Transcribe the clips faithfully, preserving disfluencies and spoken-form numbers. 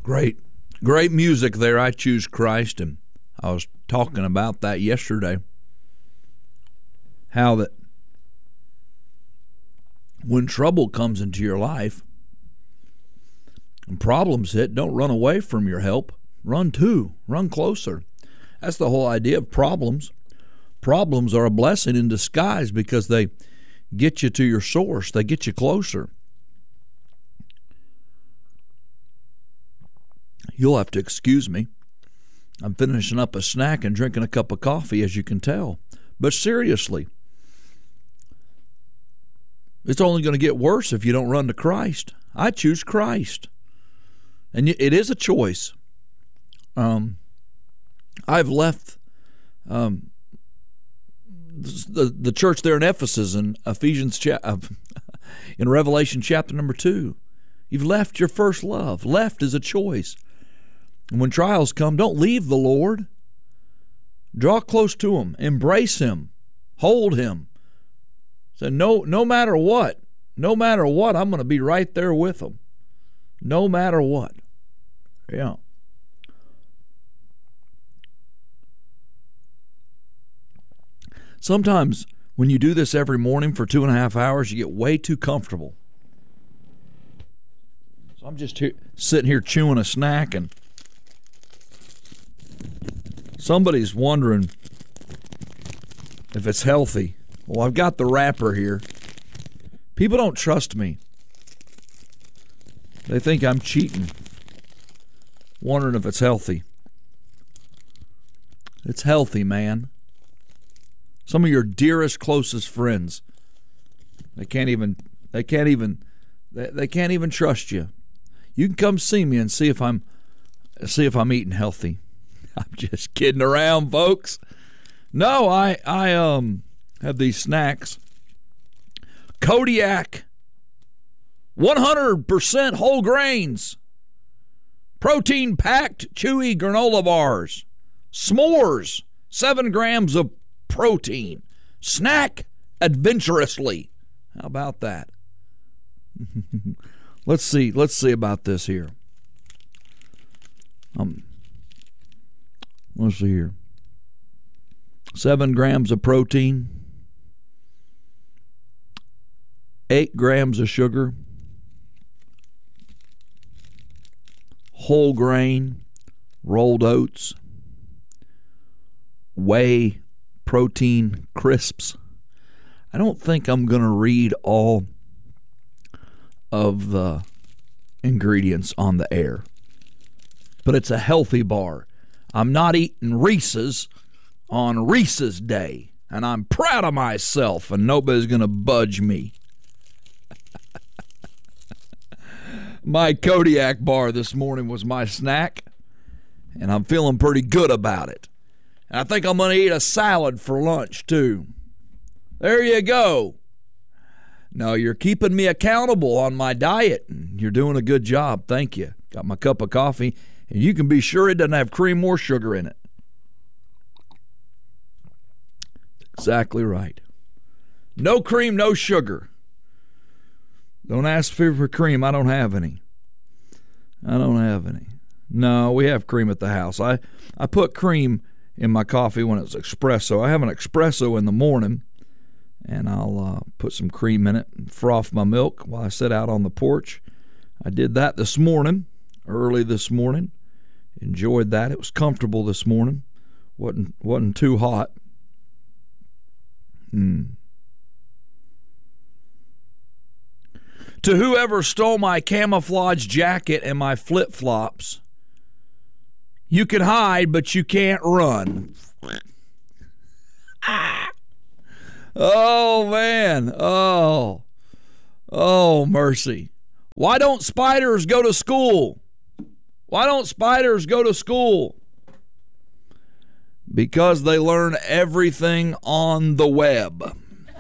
Great, great music there. I Choose Christ, and I was talking about that yesterday. How that when trouble comes into your life and problems hit, don't run away from your help. Run to, run closer. That's the whole idea of problems. Problems are a blessing in disguise because they get you to your source. They get you closer. You'll have to excuse me. I'm finishing up a snack and drinking a cup of coffee, as you can tell. But seriously, it's only going to get worse if you don't run to Christ. I choose Christ. And it is a choice. Um, I've left um, the the church there in Ephesus in Ephesians cha- in Revelation chapter number two. You've left your first love. Left is a choice. And when trials come, don't leave the Lord. Draw close to Him. Embrace Him. Hold Him. So no, no matter what, no matter what, I'm going to be right there with Him. No matter what. Yeah. Sometimes when you do this every morning for two and a half hours, you get way too comfortable. So I'm just here, sitting here chewing a snack, and somebody's wondering if it's healthy. Well, I've got the wrapper here. People don't trust me. They think I'm cheating. Wondering if it's healthy. It's healthy, man. Some of your dearest, closest friends, they can't even, they can't even, they, they can't even trust you. You can come see me and see if I'm, see if I'm eating healthy. I'm just kidding around, folks. No, I, I um have these snacks. Kodiak, one hundred percent whole grains, protein-packed chewy granola bars, s'mores, seven grams of protein. Snack adventurously. How about that? let's see. Let's see about this here. Um, let's see here. Seven grams of protein, eight grams of sugar, whole grain, rolled oats, whey protein crisps. I don't think I'm going to read all of the ingredients on the air, but it's a healthy bar. I'm not eating Reese's on Reese's Day, and I'm proud of myself, and nobody's going to budge me. My Kodiak bar this morning was my snack, and I'm feeling pretty good about it. And I think I'm going to eat a salad for lunch, too. There you go. No, you're keeping me accountable on my diet, and you're doing a good job. Thank you. Got my cup of coffee, and you can be sure it doesn't have cream or sugar in it. Exactly right. No cream, no sugar. Don't ask me for cream. I don't have any. I don't have any. No, we have cream at the house. I, I put cream in my coffee when it's espresso. I have an espresso in the morning, and I'll uh, put some cream in it and froth my milk while I sit out on the porch. I did that this morning, early this morning. Enjoyed that. It was comfortable this morning. Wasn't, wasn't too hot. Hmm. To whoever stole my camouflage jacket and my flip-flops, you can hide, but you can't run. Ah. Oh, man. Oh. Oh, mercy. Why don't spiders go to school? Why don't spiders go to school? Because they learn everything on the web.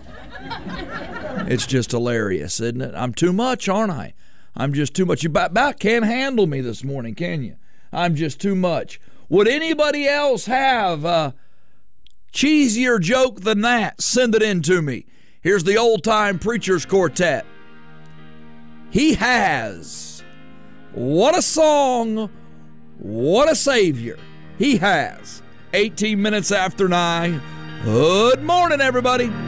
It's just hilarious, isn't it? I'm too much, aren't I? I'm just too much. You about can't handle me this morning, can you? I'm just too much. Would anybody else have a cheesier joke than that? Send it in to me. Here's the old-time preachers quartet. He has What a song. What a Savior He has. eighteen minutes after nine. Good morning, everybody.